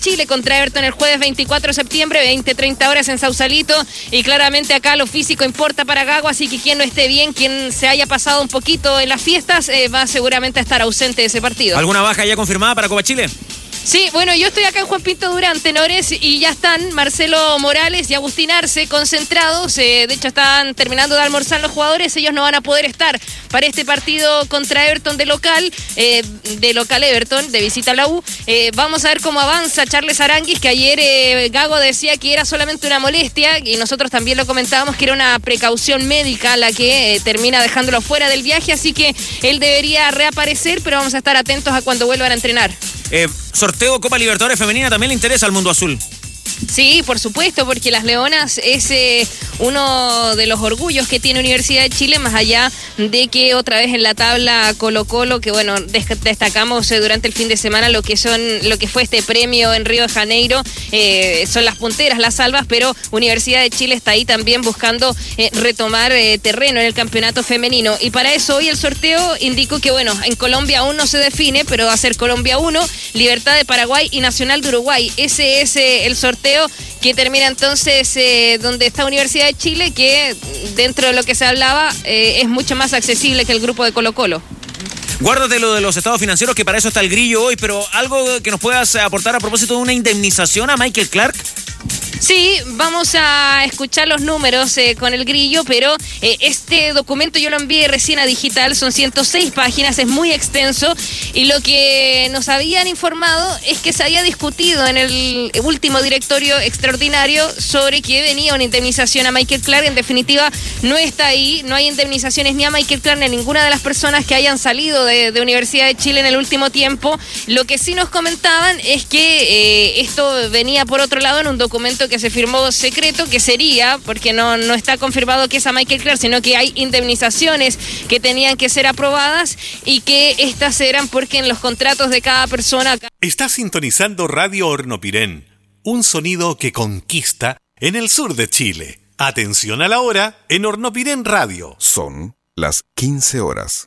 Chile contra Everton el jueves 24 de septiembre, 20-30 horas en Sausalito. Y claramente acá lo físico importa para Gago, así que quien no esté bien, quien se haya pasado un poquito en las fiestas, va seguramente a estar ausente de ese partido. ¿Alguna baja ya confirmada para Copa Chile? Sí, bueno, yo estoy acá en Juan Pinto Durán, tenores, y ya están Marcelo Morales y Agustín Arce concentrados. De hecho, están terminando de almorzar los jugadores. Ellos no van a poder estar para este partido contra Everton de local Everton, de visita a la U. Vamos a ver cómo avanza Charles Aranguis, que ayer Gago decía que era solamente una molestia, y nosotros también lo comentábamos que era una precaución médica la que termina dejándolo fuera del viaje, así que él debería reaparecer, pero vamos a estar atentos a cuando vuelvan a entrenar. Sorteo Copa Libertadores Femenina también le interesa al mundo azul. Sí, por supuesto, porque las Leonas es uno de los orgullos que tiene Universidad de Chile, más allá de que otra vez en la tabla Colo-Colo, que bueno, destacamos durante el fin de semana lo que fue este premio en Río de Janeiro, son las punteras, las salvas, pero Universidad de Chile está ahí también buscando retomar terreno en el campeonato femenino. Y para eso hoy el sorteo indicó que bueno, en Colombia aún no se define, pero va a ser Colombia 1, Libertad de Paraguay y Nacional de Uruguay. Ese es el sorteo que termina entonces donde está Universidad de Chile, que dentro de lo que se hablaba es mucho más accesible que el grupo de Colo-Colo. Guárdate lo de los estados financieros, que para eso está el Grillo hoy, pero algo que nos puedas aportar a propósito de una indemnización a Michael Clark. Sí, vamos a escuchar los números con el Grillo, pero este documento yo lo envié recién a digital, son 106 páginas, es muy extenso, y lo que nos habían informado es que se había discutido en el último directorio extraordinario sobre que venía una indemnización a Michael Clark. En definitiva, no está ahí, no hay indemnizaciones ni a Michael Clark ni a ninguna de las personas que hayan salido de Universidad de Chile en el último tiempo. Lo que sí nos comentaban es que esto venía por otro lado en un documento que se firmó secreto, que sería, porque no está confirmado que es a Michael Clark, sino que hay indemnizaciones que tenían que ser aprobadas y que estas eran porque en los contratos de cada persona... Está sintonizando Radio Hornopirén, un sonido que conquista en el sur de Chile. Atención a la hora en Hornopirén Radio. Son las 15 horas.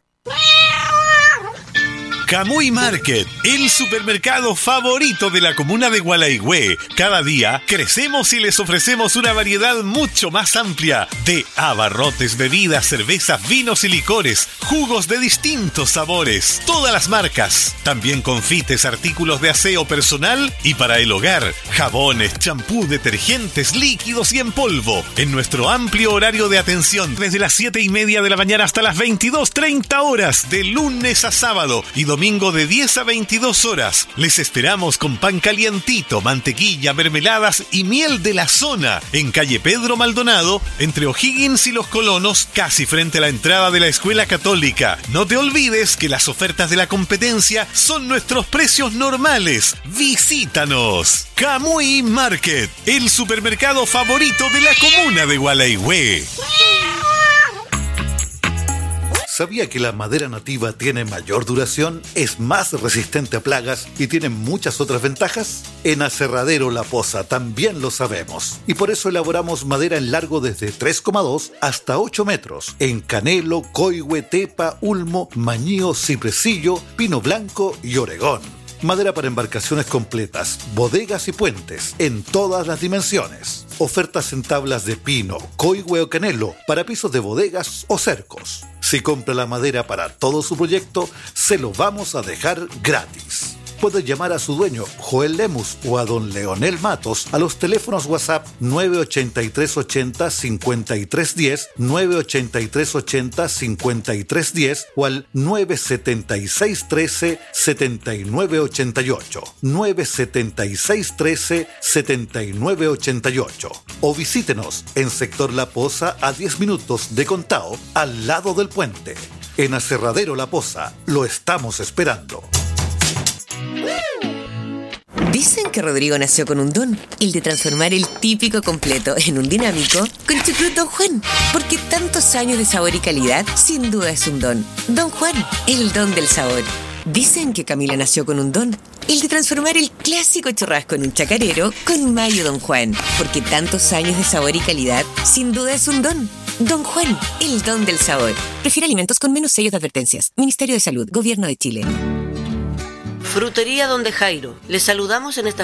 Camuy Market, el supermercado favorito de la comuna de Gualaigüe. Cada día crecemos y les ofrecemos una variedad mucho más amplia de abarrotes, bebidas, cervezas, vinos y licores, jugos de distintos sabores, todas las marcas. También confites, artículos de aseo personal y para el hogar, jabones, champú, detergentes, líquidos y en polvo. En nuestro amplio horario de atención, desde las 7:30 de la mañana hasta las 22:30 horas, de lunes a sábado y domingo de 10 a 22 horas. Les esperamos con pan calientito, mantequilla, mermeladas y miel de la zona. En calle Pedro Maldonado, entre O'Higgins y Los Colonos, casi frente a la entrada de la Escuela Católica. No te olvides que las ofertas de la competencia son nuestros precios normales. ¡Visítanos! Camuy Market, el supermercado favorito de la comuna de Gualaigüe. ¿Sabía que la madera nativa tiene mayor duración, es más resistente a plagas y tiene muchas otras ventajas? En Aserradero La Poza también lo sabemos. Y por eso elaboramos madera en largo desde 3,2 hasta 8 metros. En canelo, coigüe, tepa, ulmo, mañío, cipresillo, pino blanco y oregón. Madera para embarcaciones completas, bodegas y puentes, en todas las dimensiones. Ofertas en tablas de pino, coigüe o canelo, para pisos de bodegas o cercos. Si compra la madera para todo su proyecto, se lo vamos a dejar gratis. Puede llamar a su dueño, Joel Lemus, o a don Leonel Matos a los teléfonos WhatsApp 98380-5310, 98380-5310 o al 97613-7988, 97613-7988. O visítenos en Sector La Poza a 10 minutos de Contao, al lado del puente. En Aserradero La Poza, lo estamos esperando. Dicen que Rodrigo nació con un don, el de transformar el típico completo en un dinámico con Chucrut Don Juan. Porque tantos años de sabor y calidad, sin duda es un don. Don Juan, el don del sabor. Dicen que Camila nació con un don, el de transformar el clásico churrasco en un chacarero con mayo Don Juan. Porque tantos años de sabor y calidad, sin duda es un don. Don Juan, el don del sabor. Prefiere alimentos con menos sellos de advertencias. Ministerio de Salud, Gobierno de Chile. Frutería Donde Jairo. Les saludamos en esta